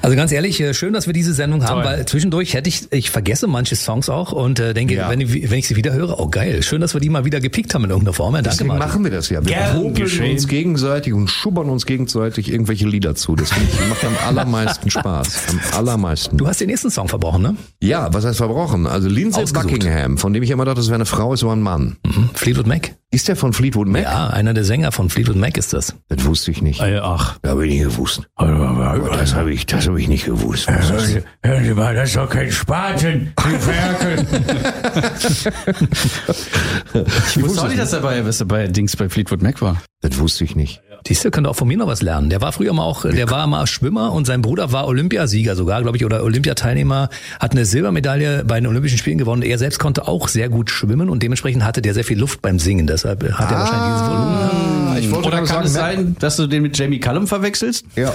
Also ganz ehrlich, schön, dass wir diese Sendung haben, weil zwischendurch ich vergesse manche Songs auch und denke, wenn ich sie wieder höre, oh geil, schön, dass wir die mal wieder gepickt haben in irgendeiner Form. Ja, danke, Deswegen Martin. machen wir das ja. Wir popeln uns gegenseitig und schubbern uns gegenseitig irgendwelche Lieder zu. Das macht am allermeisten Spaß. Am allermeisten. Du hast den nächsten Song verbrochen, ne? Ja, was heißt verbrochen? Also Lindsay Buckingham, von dem ich immer dachte, das wäre eine Frau, ist aber ein Mann. Fleetwood Mac. Ist der von Fleetwood Mac? Ja, einer der Sänger von Fleetwood Mac ist das. Das wusste ich nicht. Ach. Das habe ich nicht gewusst. Das habe ich nicht gewusst. Hören Sie mal, das ist doch kein Spaten. Die Ferkel. Ich wusste auch nicht, dass er bei Fleetwood Mac war. Das wusste ich nicht. Siehste, könnte auch von mir noch was lernen. Der war früher mal der war mal Schwimmer und sein Bruder war Olympiasieger sogar, glaube ich, oder Olympiateilnehmer, hat eine Silbermedaille bei den Olympischen Spielen gewonnen. Er selbst konnte auch sehr gut schwimmen und dementsprechend hatte der sehr viel Luft beim Singen. Deshalb hat er wahrscheinlich dieses Volumen. Ich wollte Oder kann sagen, es sein, dass du den mit Jamie Cullum verwechselst? Ja.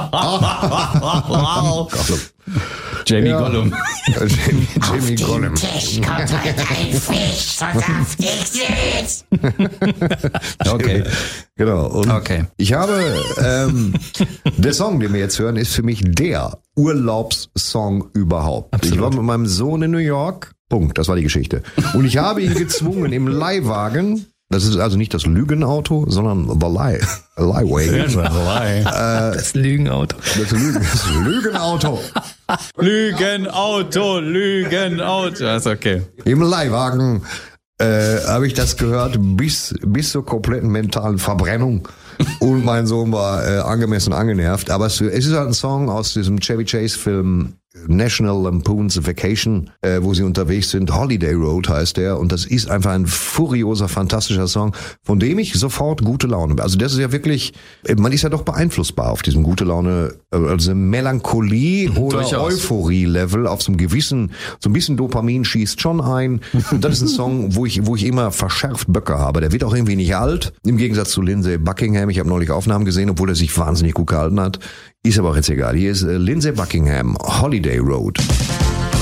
Jamie Gollum. Jamie Gollum. Tisch kommt heute ein Fisch, so saftig süß. Okay. Genau. Und Okay. ich habe, der Song, den wir jetzt hören, ist für mich der Urlaubssong überhaupt. Absolut. Ich war mit meinem Sohn in New York. Punkt. Das war die Geschichte. Und ich habe ihn gezwungen im Leihwagen. Das ist also nicht das Lügenauto, sondern the Leihwagen. Das Lügenauto. Das Lügenauto. Lügenauto. Das ist okay. Im Leihwagen habe ich das gehört bis zur kompletten mentalen Verbrennung. Und mein Sohn war angemessen angenervt. Aber es ist halt ein Song aus diesem Chevy Chase Film National Lampoon's Vacation, wo sie unterwegs sind. Holiday Road heißt der. Und das ist einfach ein furioser, fantastischer Song, von dem ich sofort gute Laune bin. Also das ist ja wirklich, man ist ja doch beeinflussbar auf diesem gute Laune, also Melancholie oder Euphorie-Level auf so einem gewissen, so ein bisschen Dopamin schießt schon ein. Und das ist ein Song, wo ich immer verschärft Böcke habe. Der wird auch irgendwie nicht alt. Im Gegensatz zu Lindsay Buckingham. Ich habe neulich Aufnahmen gesehen, obwohl er sich wahnsinnig gut gehalten hat. Ist aber auch jetzt egal. Hier ist Lindsay Buckingham, Holiday Road.